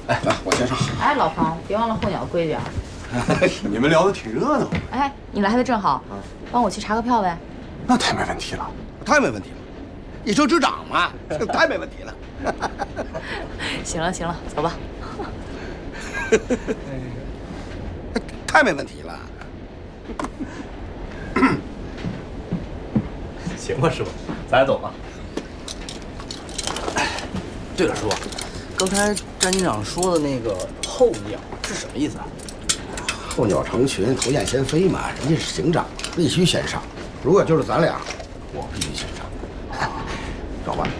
哎，来，我先上。 哎，老庞，别忘了候鸟贵点儿。 你们聊得挺热闹。 哎，你来的正好，帮我去查个票呗。 那太没问题了， 太没问题了，一州之长嘛，这太没问题了。 行了行了，走吧。 太没问题了。 行吧，师傅，咱俩走吧。对了，师傅，刚才詹警长说的那个候鸟是什么意思啊？ 候鸟成群，头雁先飞嘛，人家是警长，必须先上。如果就是咱俩，我必须先上。走吧。